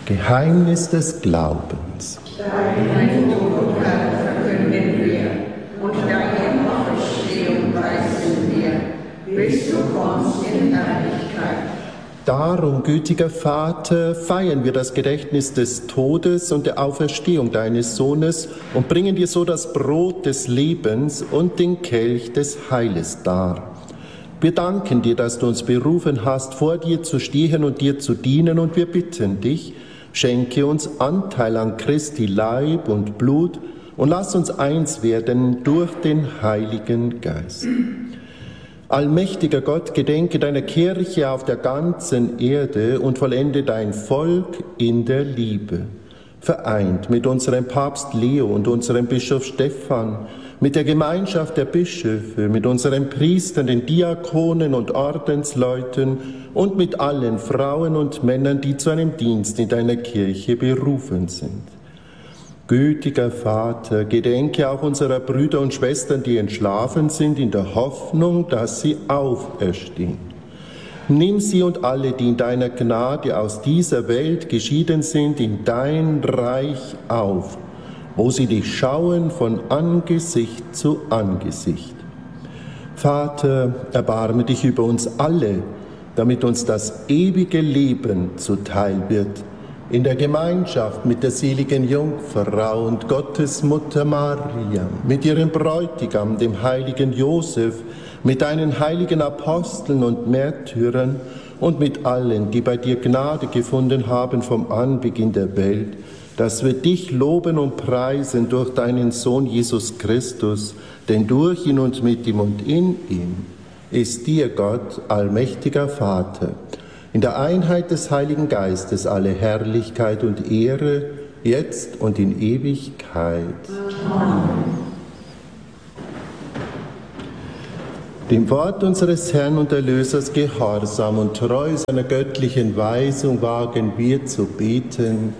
Geheimnis des Glaubens. Deinen Tod, Herr, verkünden wir, und deine Auferstehung preisen wir, bis du kommst in Herrlichkeit. Darum, gütiger Vater, feiern wir das Gedächtnis des Todes und der Auferstehung deines Sohnes und bringen dir so das Brot des Lebens und den Kelch des Heiles dar. Wir danken dir, dass du uns berufen hast, vor dir zu stehen und dir zu dienen, und wir bitten dich, schenke uns Anteil an Christi Leib und Blut und lass uns eins werden durch den Heiligen Geist. Allmächtiger Gott, gedenke deiner Kirche auf der ganzen Erde und vollende dein Volk in der Liebe. Vereint mit unserem Papst Leo und unserem Bischof Stephan, mit der Gemeinschaft der Bischöfe, mit unseren Priestern, den Diakonen und Ordensleuten und mit allen Frauen und Männern, die zu einem Dienst in deiner Kirche berufen sind. Gütiger Vater, gedenke auch unserer Brüder und Schwestern, die entschlafen sind, in der Hoffnung, dass sie auferstehen. Nimm sie und alle, die in deiner Gnade aus dieser Welt geschieden sind, in dein Reich auf, wo sie dich schauen von Angesicht zu Angesicht. Vater, erbarme dich über uns alle, damit uns das ewige Leben zuteil wird, in der Gemeinschaft mit der seligen Jungfrau und Gottesmutter Maria, mit ihrem Bräutigam, dem heiligen Josef, mit deinen heiligen Aposteln und Märtyrern und mit allen, die bei dir Gnade gefunden haben vom Anbeginn der Welt, dass wir dich loben und preisen durch deinen Sohn Jesus Christus, denn durch ihn und mit ihm und in ihm ist dir Gott, allmächtiger Vater, in der Einheit des Heiligen Geistes alle Herrlichkeit und Ehre, jetzt und in Ewigkeit. Amen. Dem Wort unseres Herrn und Erlösers gehorsam und treu seiner göttlichen Weisung wagen wir zu beten.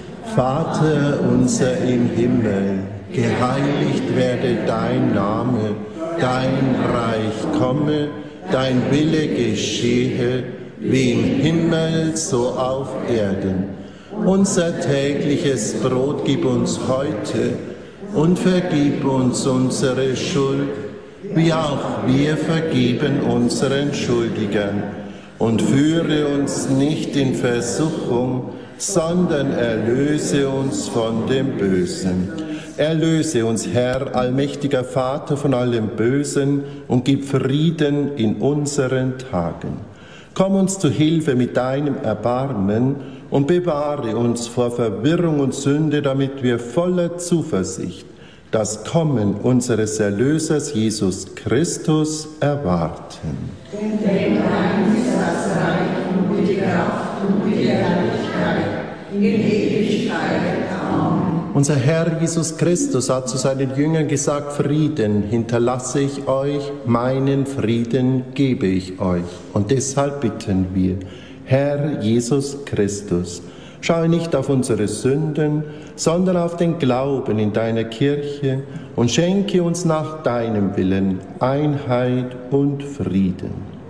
Vater unser im Himmel, geheiligt werde dein Name, dein Reich komme, dein Wille geschehe, wie im Himmel, so auf Erden. Unser tägliches Brot gib uns heute und vergib uns unsere Schuld, wie auch wir vergeben unseren Schuldigern. Und führe uns nicht in Versuchung, sondern erlöse uns von dem Bösen. Erlöse uns, Herr, allmächtiger Vater, von allem Bösen und gib Frieden in unseren Tagen. Komm uns zu Hilfe mit deinem Erbarmen und bewahre uns vor Verwirrung und Sünde, damit wir voller Zuversicht das Kommen unseres Erlösers Jesus Christus erwarten. Denn dein ist das Reich und die Kraft und die Herrlichkeit in Ewigkeit. Amen. Unser Herr Jesus Christus hat zu seinen Jüngern gesagt, Frieden hinterlasse ich euch, meinen Frieden gebe ich euch. Und deshalb bitten wir, Herr Jesus Christus, schaue nicht auf unsere Sünden, sondern auf den Glauben in deiner Kirche und schenke uns nach deinem Willen Einheit und Frieden.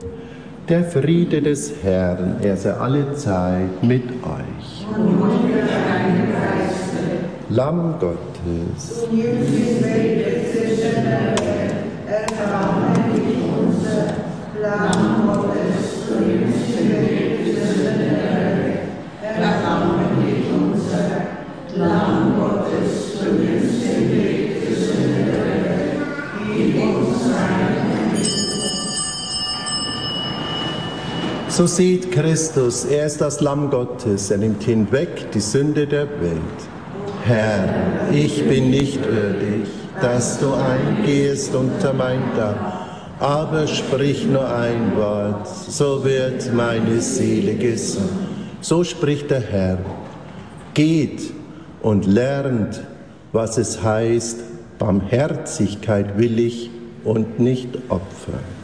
Der Friede des Herrn, er sei alle Zeit mit euch. Und mit deinem Geiste. Lamm Gottes. Du nimmst die Welt zwischen der Welt, erbarme dich unser. Lamm Gottes, du nimmst die Welt zwischen der Welt, erbarme dich unser. Lamm Gottes, du nimmst die Welt zwischen der Welt, gib uns ein. So seht Christus, er ist das Lamm Gottes, er nimmt hinweg die Sünde der Welt. Herr, ich bin nicht würdig, dass du eingehst unter mein Dach, aber sprich nur ein Wort, so wird meine Seele gesund. So spricht der Herr. Geht und lernt, was es heißt, Barmherzigkeit will ich und nicht Opfer.